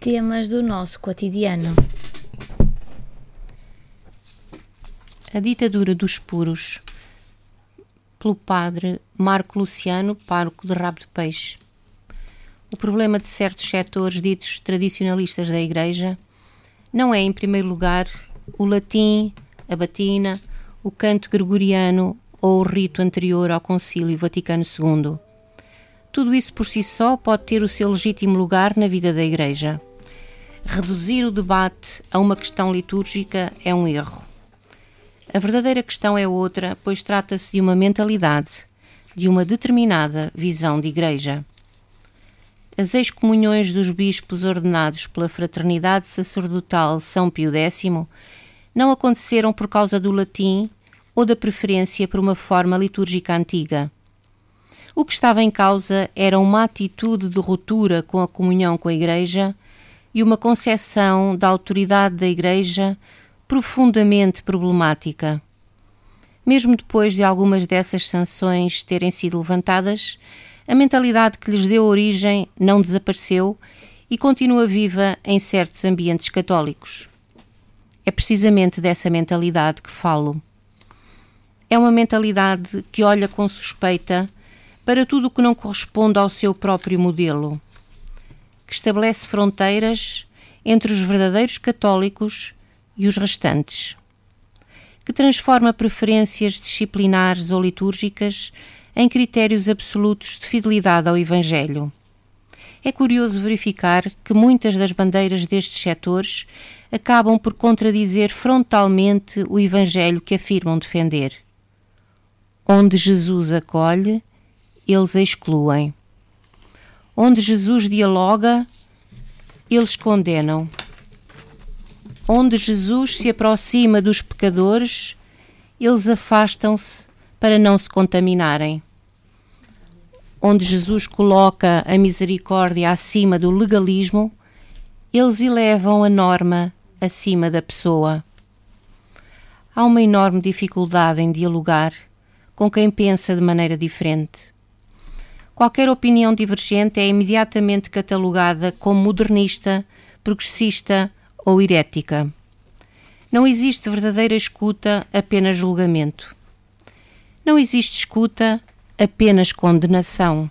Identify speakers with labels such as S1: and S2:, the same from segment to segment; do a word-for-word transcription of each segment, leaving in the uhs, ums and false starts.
S1: Temas do nosso cotidiano.
S2: A ditadura dos puros, pelo padre Marco Luciano, pároco de Rabo de Peixe. O problema de certos setores ditos tradicionalistas da Igreja não é, em primeiro lugar, o latim, a batina, o canto gregoriano ou o rito anterior ao Concílio Vaticano segundo. Tudo isso por si só pode ter o seu legítimo lugar na vida da Igreja. Reduzir o debate a uma questão litúrgica é um erro. A verdadeira questão é outra, pois trata-se de uma mentalidade, de uma determinada visão de Igreja. As excomunhões dos bispos ordenados pela Fraternidade Sacerdotal São Pio Décimo não aconteceram por causa do latim ou da preferência por uma forma litúrgica antiga. O que estava em causa era uma atitude de ruptura com a comunhão com a Igreja e uma concepção da autoridade da Igreja profundamente problemática. Mesmo depois de algumas dessas sanções terem sido levantadas, a mentalidade que lhes deu origem não desapareceu e continua viva em certos ambientes católicos. É precisamente dessa mentalidade que falo. É uma mentalidade que olha com suspeita para tudo o que não corresponde ao seu próprio modelo, que estabelece fronteiras entre os verdadeiros católicos e os restantes, que transforma preferências disciplinares ou litúrgicas em critérios absolutos de fidelidade ao Evangelho. É curioso verificar que muitas das bandeiras destes setores acabam por contradizer frontalmente o Evangelho que afirmam defender. Onde Jesus acolhe, eles excluem. Onde Jesus dialoga, eles condenam. Onde Jesus se aproxima dos pecadores, eles afastam-se para não se contaminarem. Onde Jesus coloca a misericórdia acima do legalismo, eles elevam a norma acima da pessoa. Há uma enorme dificuldade em dialogar com quem pensa de maneira diferente. Qualquer opinião divergente é imediatamente catalogada como modernista, progressista ou herética. Não existe verdadeira escuta, apenas julgamento. Não existe escuta, apenas condenação.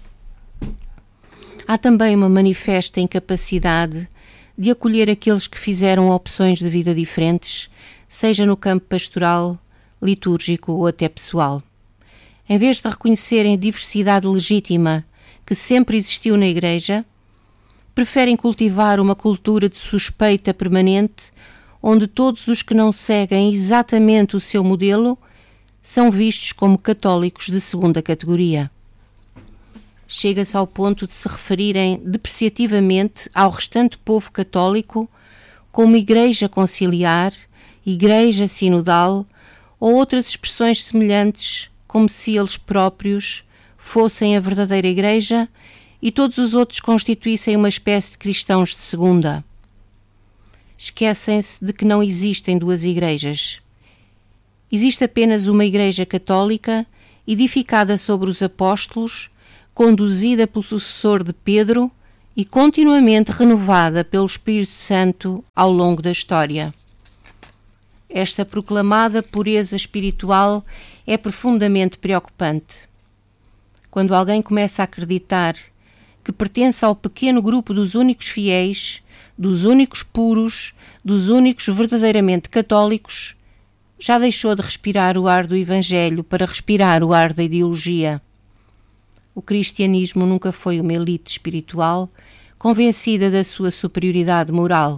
S2: Há também uma manifesta incapacidade de acolher aqueles que fizeram opções de vida diferentes, seja no campo pastoral, litúrgico ou até pessoal. Em vez de reconhecerem a diversidade legítima que sempre existiu na Igreja, preferem cultivar uma cultura de suspeita permanente, onde todos os que não seguem exatamente o seu modelo são vistos como católicos de segunda categoria. Chega-se ao ponto de se referirem depreciativamente ao restante povo católico como Igreja Conciliar, Igreja Sinodal ou outras expressões semelhantes, como se eles próprios fossem a verdadeira Igreja e todos os outros constituíssem uma espécie de cristãos de segunda. Esquecem-se de que não existem duas igrejas. Existe apenas uma Igreja Católica, edificada sobre os apóstolos, conduzida pelo sucessor de Pedro e continuamente renovada pelo Espírito Santo ao longo da história. Esta proclamada pureza espiritual é profundamente preocupante. Quando alguém começa a acreditar que pertence ao pequeno grupo dos únicos fiéis, dos únicos puros, dos únicos verdadeiramente católicos, já deixou de respirar o ar do Evangelho para respirar o ar da ideologia. O cristianismo nunca foi uma elite espiritual convencida da sua superioridade moral.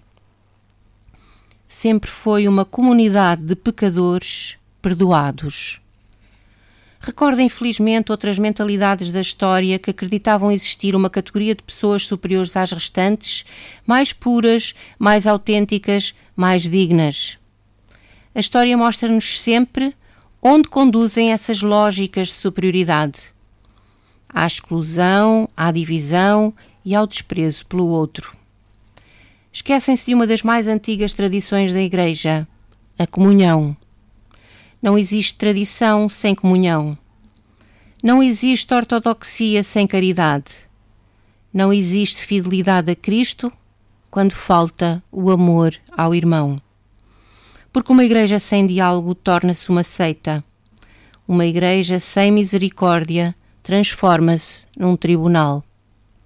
S2: Sempre foi uma comunidade de pecadores perdoados. Recorda infelizmente outras mentalidades da história que acreditavam existir uma categoria de pessoas superiores às restantes, mais puras, mais autênticas, mais dignas. A história mostra-nos sempre onde conduzem essas lógicas de superioridade. À exclusão, à divisão e ao desprezo pelo outro. Esquecem-se de uma das mais antigas tradições da Igreja, a comunhão. Não existe tradição sem comunhão. Não existe ortodoxia sem caridade. Não existe fidelidade a Cristo quando falta o amor ao irmão. Porque uma igreja sem diálogo torna-se uma seita. Uma igreja sem misericórdia transforma-se num tribunal.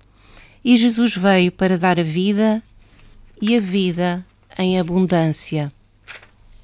S2: E Jesus veio para dar a vida e a vida em abundância.